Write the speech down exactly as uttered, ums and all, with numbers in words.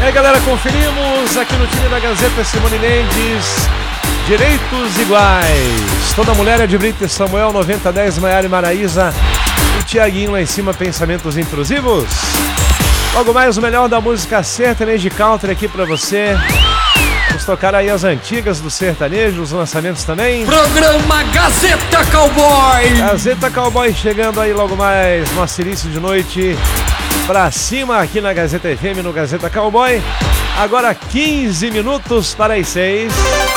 E aí, galera, conferimos aqui no time da Gazeta Simone Mendes, Direitos Iguais. Toda mulher é de Brito e Samuel, noventa dez, Maiara e Maraísa. E Tiaguinho lá em cima, Pensamentos Intrusivos. Logo mais o melhor da música sertaneja e country aqui pra você. Vamos tocar aí as antigas do sertanejo, os lançamentos também. Programa Gazeta Cowboy. Gazeta Cowboy chegando aí logo mais, nosso início de noite pra cima aqui na Gazeta F M, no Gazeta Cowboy. Agora quinze minutos para as seis.